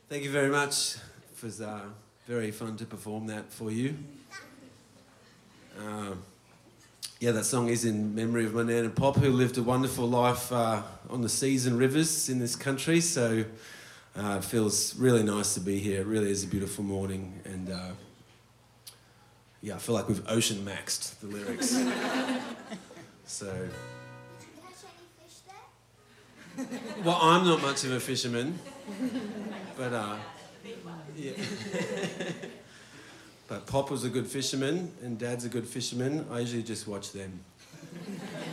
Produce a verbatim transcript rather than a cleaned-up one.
Thank you very much. It was uh, very fun to perform that for you. Uh, yeah, that song is in memory of my Nan and Pop, who lived a wonderful life uh, on the seas and rivers in this country. So uh, it feels really nice to be here. It really is a beautiful morning. And uh, yeah, I feel like we've ocean maxed the lyrics. So... Well, I'm not much of a fisherman, but uh, yeah. But Pop was a good fisherman, and Dad's a good fisherman. I usually just watch them.